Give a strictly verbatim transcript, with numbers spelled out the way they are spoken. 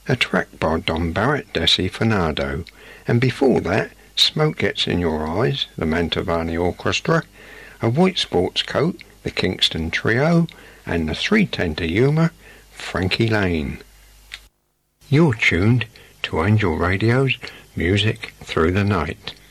a track by Don Barrett, Desi Fernando, and before that, Smoke Gets in Your Eyes, the Mantovani Orchestra, A White Sports Coat, the Kingston Trio, and the Three Ten to Humour, Frankie Lane. You're tuned to Angel Radio's Music Through the Night.